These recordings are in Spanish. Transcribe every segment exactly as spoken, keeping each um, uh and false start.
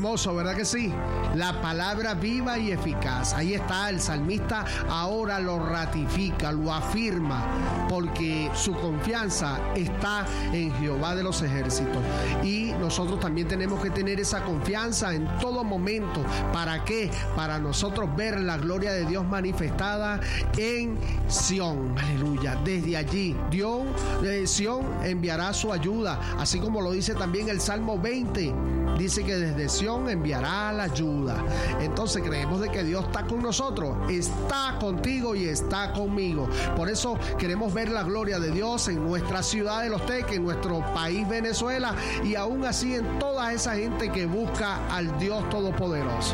hermoso, ¿verdad que sí? La palabra viva y eficaz. Ahí está, el salmista ahora lo ratifica, lo afirma, porque su confianza está en Jehová de los ejércitos. Y nosotros también tenemos que tener esa confianza en todo momento. ¿Para qué? Para nosotros ver la gloria de Dios manifestada en Sión. Aleluya. Desde allí, Dios, eh, Sión enviará su ayuda, así como lo dice también el Salmo veinte. Dice que desde Sión enviará la ayuda. Entonces creemos de que Dios está con nosotros, está contigo y está conmigo. Por eso queremos ver la gloria de Dios en nuestra ciudad de Los Teques, en nuestro país Venezuela, y aún así en toda esa gente que busca al Dios Todopoderoso.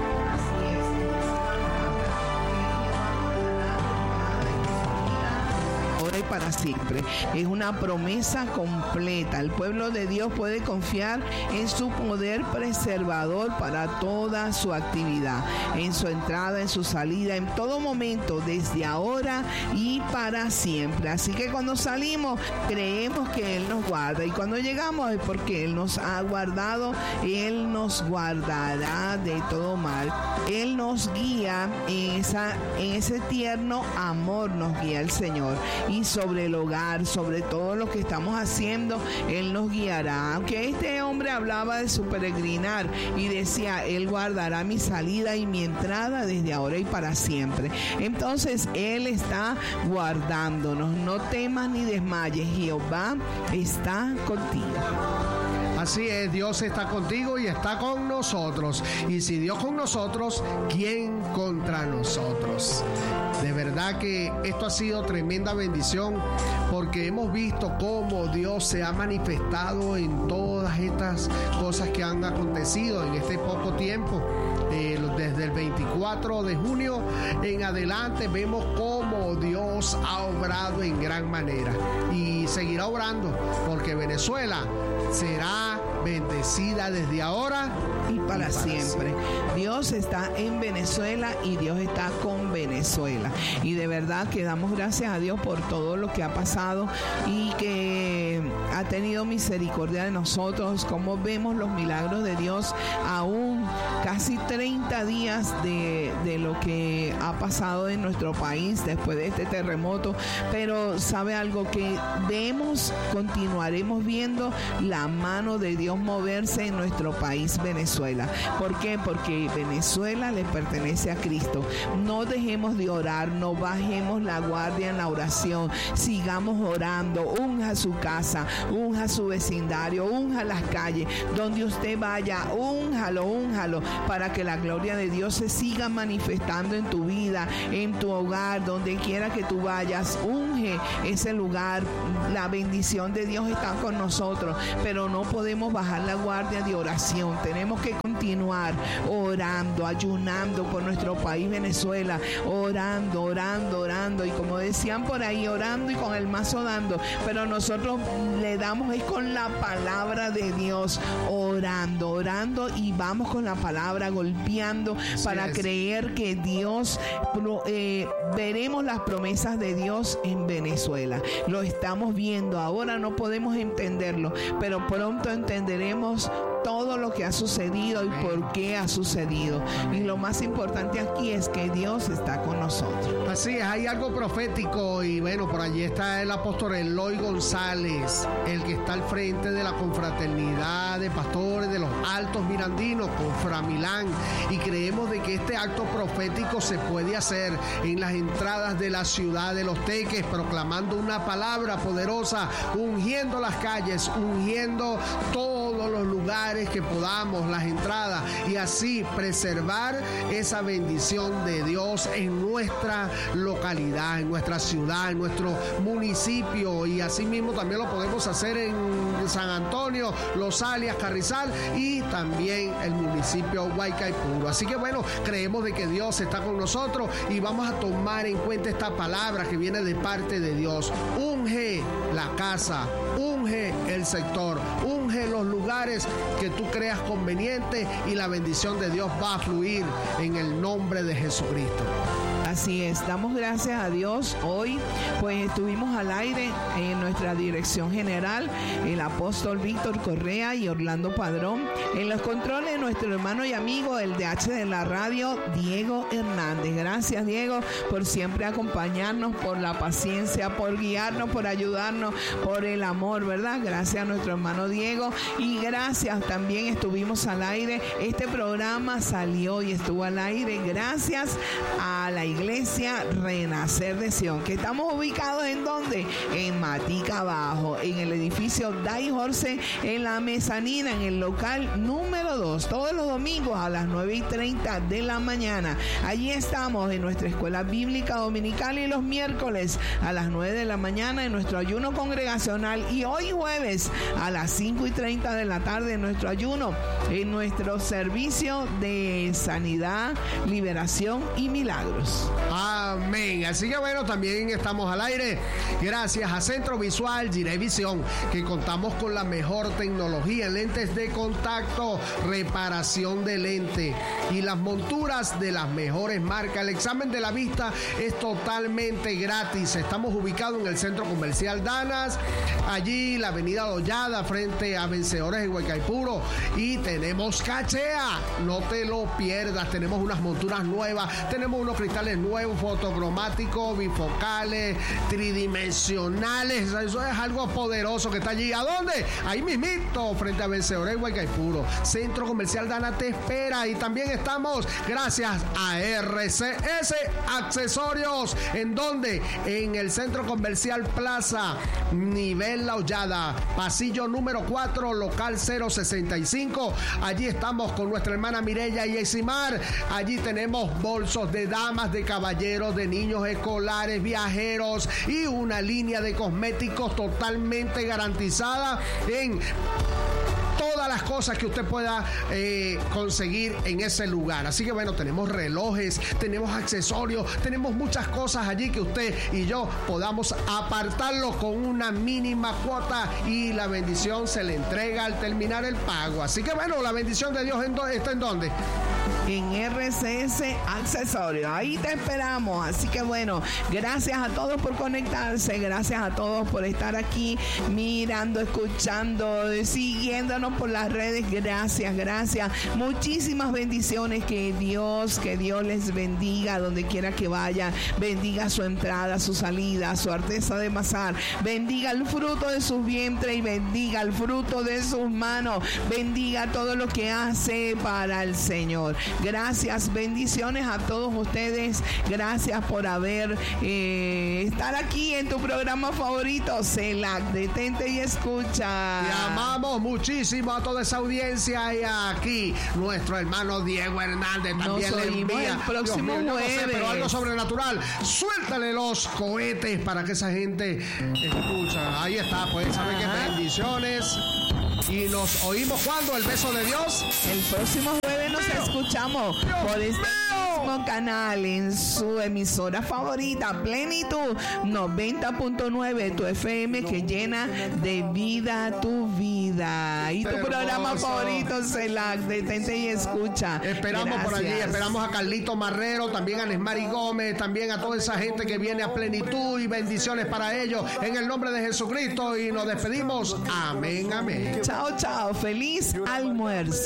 Para siempre. Es una promesa completa. El pueblo de Dios puede confiar en su poder preservador para toda su actividad, en su entrada, en su salida, en todo momento, desde ahora y para siempre. Así que cuando salimos, creemos que Él nos guarda, y cuando llegamos es porque Él nos ha guardado. Él nos guardará de todo mal. Él nos guía en, esa, en ese tierno amor, nos guía el Señor. Y sobre el hogar, sobre todo lo que estamos haciendo, Él nos guiará. Aunque este hombre hablaba de su peregrinar y decía, Él guardará mi salida y mi entrada desde ahora y para siempre. Entonces Él está guardándonos. No temas ni desmayes, Jehová está contigo. Así es, Dios está contigo y está con nosotros. Y si Dios con nosotros, ¿quién contra nosotros? De verdad que esto ha sido tremenda bendición, porque hemos visto cómo Dios se ha manifestado en todas estas cosas que han acontecido en este poco tiempo. Eh, desde el veinticuatro de junio en adelante vemos cómo Dios ha obrado en gran manera y seguirá obrando, porque Venezuela será bendecida desde ahora y para, y para siempre. siempre. Dios está en Venezuela y Dios está con Venezuela. Y de verdad que damos gracias a Dios por todo lo que ha pasado y que ha tenido misericordia de nosotros, como vemos los milagros de Dios aún casi treinta días de, de lo que ha pasado en nuestro país después de este terremoto. Pero sabe algo, que vemos, continuaremos viendo la mano de Dios moverse en nuestro país Venezuela. ¿Por qué? Porque Venezuela le pertenece a Cristo. No dejemos de orar, no bajemos la guardia en la oración, sigamos orando. Unja su casa, unja su vecindario, unja las calles, donde usted vaya, únjalo, únjalo, para que la gloria de Dios se siga manifestando en tu vida, en tu hogar, donde quiera que tú vayas. Unge ese lugar. La bendición de Dios está con nosotros, pero no podemos bajar la guardia de oración. Tenemos que continuar orando, ayunando por nuestro país Venezuela, orando, orando, orando, y como decían por ahí, orando y con el mazo dando, pero nosotros le damos es con la palabra de Dios, orando, orando, y vamos con la palabra golpeando. Así para es. Creer que Dios, eh, veremos las promesas de Dios en Venezuela. Lo estamos viendo, ahora no podemos entenderlo, pero pronto entenderemos todo lo que ha sucedido y por qué ha sucedido. Y lo más importante aquí es que Dios está con nosotros. Así es, hay algo profético, y bueno, por allí está el apóstol Eloy González, el que está al frente de la confraternidad de pastores de los Altos Mirandinos, Conframilán, y creemos de que este acto profético se puede hacer en las entradas de la ciudad de Los Teques, proclamando una palabra poderosa, ungiendo las calles, ungiendo todos los lugares que podamos, las entradas, y así preservar esa bendición de Dios en nuestra localidad, en nuestra ciudad, en nuestro municipio. Y así mismo también lo podemos hacer en San Antonio, Los Alias, Carrizal, y también el municipio Guaycaipuro. Así que bueno, creemos de que Dios está con nosotros y vamos a tomar en cuenta esta palabra que viene de parte de Dios. Unge la casa, unge el sector, unge los lugares que tú creas conveniente, y la bendición de Dios va a fluir en el nombre de Jesucristo. Así es, damos gracias a Dios. Hoy pues estuvimos al aire en nuestra dirección general, el apóstol Víctor Correa y Orlando Padrón. En los controles, nuestro hermano y amigo, el D H de la radio, Diego Hernández. Gracias, Diego, por siempre acompañarnos, por la paciencia, por guiarnos, por ayudarnos, por el amor, ¿verdad? Gracias a nuestro hermano Diego y gracias, también estuvimos al aire. Este programa salió y estuvo al aire gracias a la iglesia Renacer de Sion, que estamos ubicados en ¿dónde? En Matica Abajo, en el edificio Dai Jorge, en la mezanina, en el local número dos, todos los domingos a las nueve y treinta de la mañana. Allí estamos en nuestra escuela bíblica dominical y los miércoles a las nueve de la mañana en nuestro ayuno congregacional y hoy jueves a las cinco y treinta de la tarde en nuestro ayuno, en nuestro servicio de sanidad, liberación y milagros. Amén. Así que bueno, también estamos al aire gracias a Centro Visual Girevisión, que contamos con la mejor tecnología en lentes de contacto, reparación de lente y las monturas de las mejores marcas. El examen de la vista es totalmente gratis. Estamos ubicados en el Centro Comercial Danas, allí la avenida Lollada, frente a Vencedores de Huaycaipuro, y tenemos cachea, no te lo pierdas. Tenemos unas monturas nuevas, tenemos unos cristales nuevos, fotocromáticos, bifocales, tridimensionales. Eso es algo poderoso que está allí. ¿A dónde? Ahí mismito, frente a Vencedores de Huaycaipuro. Centro Comercial Dana te espera. Y también estamos gracias a R C S Accesorios. ¿En dónde? En el Centro Comercial Plaza, nivel La Hollada, pasillo número cuatro, local cero sesenta y cinco. Allí estamos con nuestra hermana Mireya y Eximar. Allí tenemos bolsos de damas, de caballeros, de niños escolares, viajeros y una línea de cosméticos totalmente garantizada en todas las cosas que usted pueda eh, conseguir en ese lugar. Así que bueno, tenemos relojes, tenemos accesorios, tenemos muchas cosas allí que usted y yo podamos apartarlo con una mínima cuota y la bendición se le entrega al terminar el pago. Así que bueno, la bendición de Dios en do- está en ¿dónde? En R C S Accesorios. Ahí te esperamos. Así que bueno, gracias a todos por conectarse, gracias a todos por estar aquí mirando, escuchando, siguiéndonos por las redes. Gracias, gracias. Muchísimas bendiciones. Que Dios, que Dios les bendiga donde quiera que vayan. Bendiga su entrada, su salida, su arteza de masar. Bendiga el fruto de sus vientres y bendiga el fruto de sus manos. Bendiga todo lo que hace para el Señor. Gracias, bendiciones a todos ustedes. Gracias por haber eh, estar aquí en tu programa favorito, CELAC. Detente y escucha. Te amamos muchísimo a toda esa audiencia y aquí nuestro hermano Diego Hernández también Nos le oímos envía. el próximo Dios mío, yo no sé, jueves. pero algo sobrenatural. Suéltale los cohetes para que esa gente escucha. Ahí está, pues, ¿saben qué? Bendiciones. Y nos oímos cuando el beso de Dios. El próximo jueves nos mío, escuchamos Dios por este mío. mismo canal en su emisora favorita, Plenitud noventa punto nueve, tu F M que llena de vida tu vida. Y tu Hermoso. programa favorito, CELAC. Detente y escucha. Esperamos Gracias. por allí, esperamos a Carlito Marrero, también a Nesmari Gómez, también a toda esa gente que viene a Plenitud y bendiciones para ellos en el nombre de Jesucristo y nos despedimos. Amén, amén. Chao, chao. Feliz almuerzo.